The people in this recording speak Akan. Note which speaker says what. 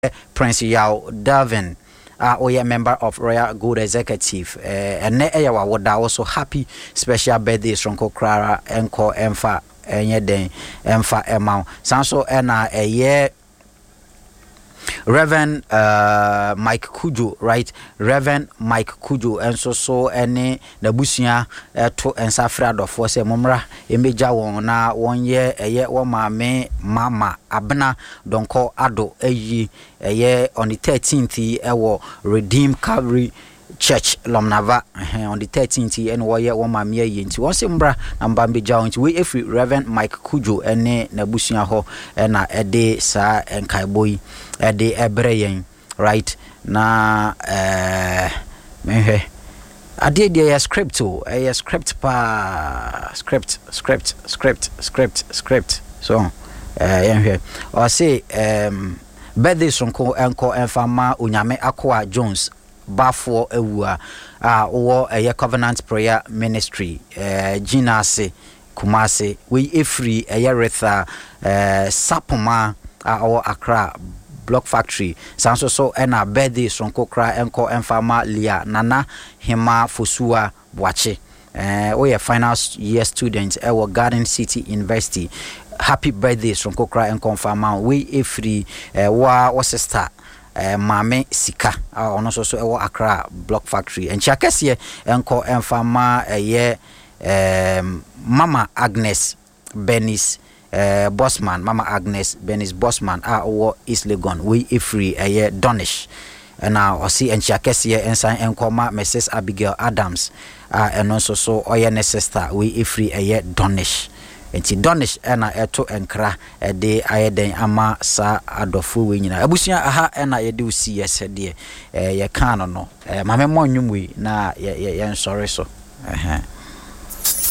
Speaker 1: Prince Yao Darvin. We are member of Royal Good Executive. And also happy special birthday Sonko Clara Enko Emfa Enyeden Emfa Emau. Sanso Ena a year Reverend Mike Kujo, right? Reverend Mike Kujo, and so any the busia to and safra do for se mumra emeja won na 1 year a year wo mama abna donko ado eyi on the 13th ewo Redeem Calvary Church Lomnava on the 13th and why one mammy yinti once mbra and bambi joint we if Reverend Mike Kujo ene nabusia ho na ede sa enkai ede ebreyen right na mehe ade dia script pa script so or say birthday sonko enko enfama unyame akwa Jones Bafo Ewa or a Covenant Prayer Ministry Jinase Kumase we free a yeretha Sapoma or Accra Block Factory Sanso so and a birthday sonko cry enko enfama Lia Nana Hima Fosua Bwache we a final year student our Garden City University. Happy birthday sonko cry enko enfama we free wa sister Mame Sika ono so ewo Accra Block Factory and chakese enko enfama Mama Agnes Benis Bossman Mama Agnes Benis Bossman owo East Legon we free Donish and now see and chakese ensan enkoma Mrs Abigail Adams and also so oye sister we free Donish. Enti Donish ena eto enkra de ayeden ama sa adofo we nyina abusia aha ena yede usi yesede ye kan no mame mo nwum we na ye nsore so